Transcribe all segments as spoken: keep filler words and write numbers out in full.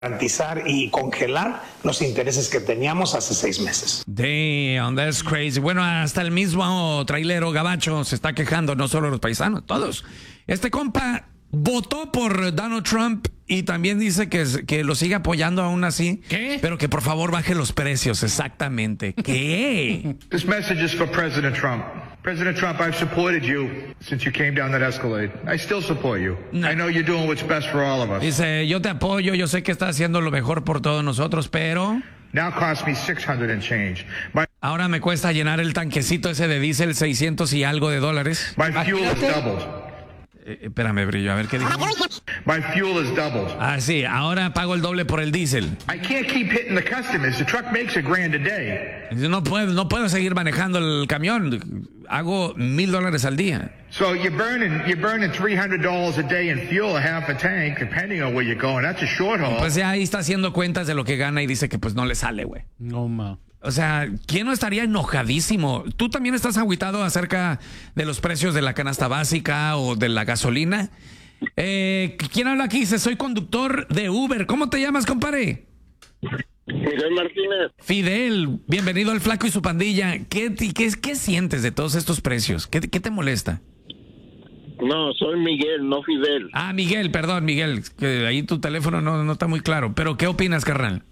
garantizar y congelar los intereses que teníamos hace seis meses. Damn, that's crazy. Bueno, hasta el mismo trailero gabacho se está quejando, no solo los paisanos, todos. Este compa votó por Donald Trump y también dice que, que lo sigue apoyando aún así. ¿Qué? Pero que por favor baje los precios, exactamente. ¿Qué? This message is for President Trump. President Trump, I've supported you since you came down that Escalade. I still support you. No. I know you're doing what's best for all of us. Dice, yo te apoyo, yo sé que estás haciendo lo mejor por todos nosotros, pero Now cost me six hundred and change. My, ahora me cuesta llenar el tanquecito ese de diésel seiscientos y algo de dólares. my fuel has doubled. Eh, espérame, Brillo, a ver qué dijo. My fuel has doubled. Ah, sí, ahora pago el doble por el diésel. I can't keep hitting the customers. The truck makes a grand a day. Dice, no puedo, no puedo seguir manejando el camión. Hago mil dólares al día. So you're burning you're burning three hundred dollars a day in fuel, a half a tank, depending on where you're going. That's a short haul. Pues ya ahí está haciendo cuentas de lo que gana y dice que pues no le sale, güey. No, ma. O sea, ¿quién no estaría enojadísimo? ¿Tú también estás agüitado acerca de los precios de la canasta básica o de la gasolina? Eh, ¿Quién habla aquí? Dice, soy conductor de Uber. ¿Cómo te llamas, compadre? Fidel Martínez. Fidel, bienvenido al Flaco y su pandilla. ¿Qué, qué, qué sientes de todos estos precios? ¿Qué, qué te molesta? No, soy Miguel, no Fidel. Ah, Miguel, perdón, Miguel. Que ahí tu teléfono no, no está muy claro. ¿Pero qué opinas, carnal?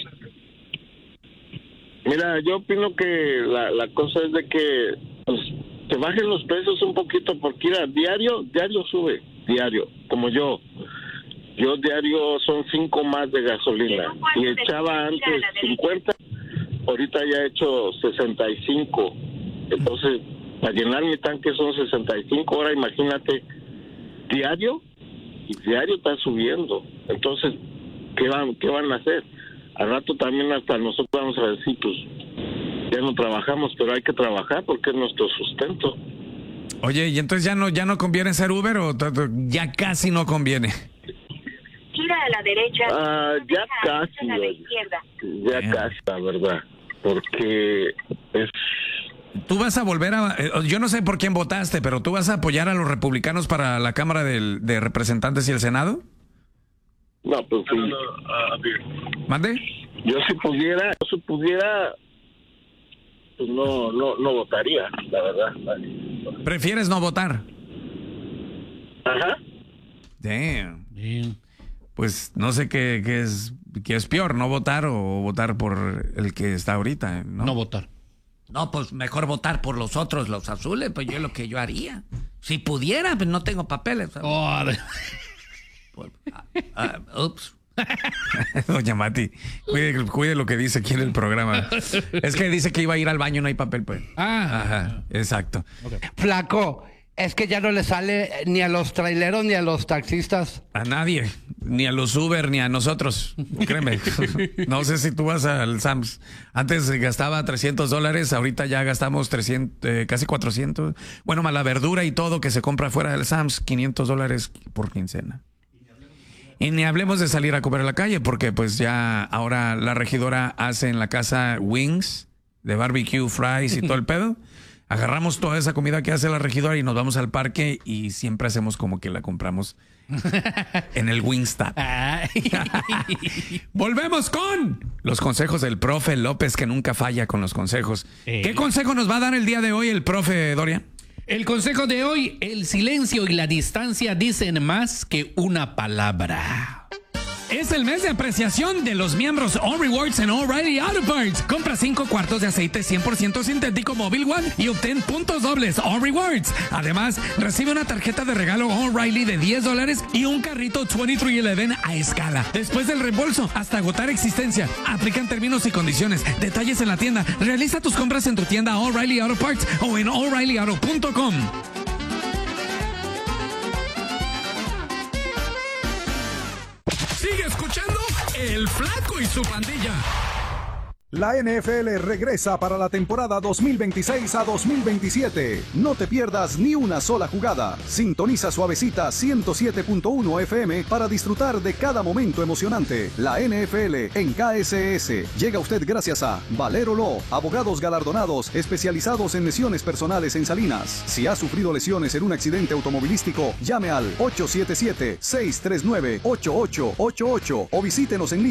Mira, yo opino que la, la cosa es de que pues, se bajen los precios un poquito, porque mira, diario, diario sube, diario, como yo. Yo diario son cinco más de gasolina y echaba antes cincuenta, ahorita ya he hecho sesenta y cinco. Entonces, para llenar mi tanque son sesenta y cinco, ahora imagínate, diario, y diario está subiendo. Entonces, ¿qué van, qué van a hacer? Al rato también hasta nosotros vamos a decir, pues, ya no trabajamos, pero hay que trabajar porque es nuestro sustento. Oye, ¿y entonces ya no, ya no conviene ser Uber o t- t- ya casi no conviene? Gira a la derecha. Ah, ya casi, a la oye. izquierda. Ya Bien. casi, la verdad, porque es... Tú vas a volver a... eh, Yo no sé por quién votaste, pero ¿tú vas a apoyar a los republicanos para la Cámara del- de Representantes y el Senado? No, pues sí. ¿Mande? Yo si pudiera, yo si pudiera, pues no, no, no votaría, la verdad. ¿Prefieres no votar? Ajá. Damn. Bien. Pues no sé qué, qué es qué es peor, no votar o votar por el que está ahorita, ¿no? No votar. No, pues mejor votar por los otros, los azules, pues yo es lo que yo haría. Si pudiera, pues no tengo papeles. Órale. Ah, ups. Doña Mati, cuide, cuide lo que dice aquí en el programa. Es que dice que iba a ir al baño, no hay papel, pues. Ah. Ajá, exacto. Flaco, es que ya no le sale ni a los traileros ni a los taxistas. A nadie, ni a los Uber, ni a nosotros. Créeme. No sé si tú vas al Sam's. Antes gastaba trescientos dólares, ahorita ya gastamos trescientos, eh, casi cuatrocientos. Bueno, más la verdura y todo que se compra fuera del Sam's, quinientos dólares por quincena. Y ni hablemos de salir a comer a la calle, porque pues ya ahora la regidora hace en la casa wings de barbecue, fries y todo el pedo. Agarramos toda esa comida que hace la regidora y nos vamos al parque y siempre hacemos como que la compramos en el Wingstop. Volvemos con los consejos del profe López, que nunca falla con los consejos. Ey. ¿Qué consejo nos va a dar el día de hoy el profe Doria? El consejo de hoy, el silencio y la distancia dicen más que una palabra. Es el mes de apreciación de los miembros All Rewards en O'Reilly Auto Parts. Compra cinco cuartos de aceite cien por ciento sintético Móvil One y obtén puntos dobles All Rewards. Además, recibe una tarjeta de regalo O'Reilly de diez dólares y un carrito veintitrés once a escala. Después del reembolso, hasta agotar existencia. Aplican términos y condiciones. Detalles en la tienda. Realiza tus compras en tu tienda O'Reilly Auto Parts o en o'Reilly auto punto com. Sigue escuchando El Flaco y su pandilla. La N F L regresa para la temporada dos mil veintiséis a dos mil veintisiete. No te pierdas ni una sola jugada. Sintoniza Suavecita ciento siete punto uno F M para disfrutar de cada momento emocionante. La N F L en K S S. Llega a usted gracias a Valero Law, abogados galardonados especializados en lesiones personales en Salinas. Si ha sufrido lesiones en un accidente automovilístico, llame al ocho siete siete, seis tres nueve, ocho ocho ocho ocho o visítenos en línea